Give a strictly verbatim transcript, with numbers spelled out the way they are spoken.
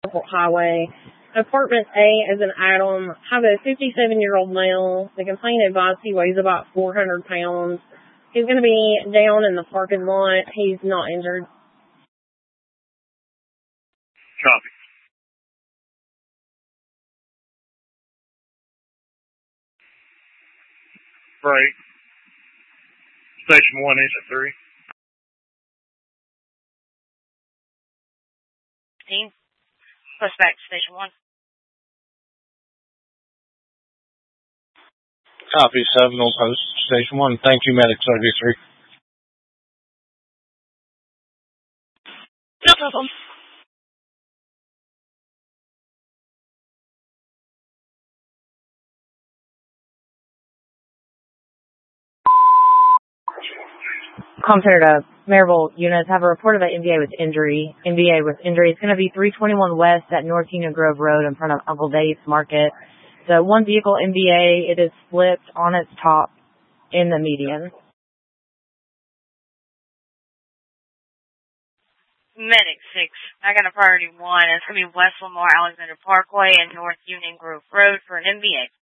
Highway. Apartment A is an item. Have a fifty-seven-year-old male. The complaint advised he weighs about four hundred pounds. He's going to be down in the parking lot. He's not injured. Copy. Right. Station one, Agent three. Team, push back to Station one. Copy, seven on post, Station one. Thank you, Medic thirty-three. No problem. Compared to Maryville units, have a report of an N B A with injury. N B A with injury. It's going to be three twenty-one West at North Union Grove Road in front of Uncle Dave's Market. The one vehicle N B A, it is flipped on its top in the median. Medic six. I got a priority one. It's going to be West Lamar Alexander Parkway and North Union Grove Road for an N B A.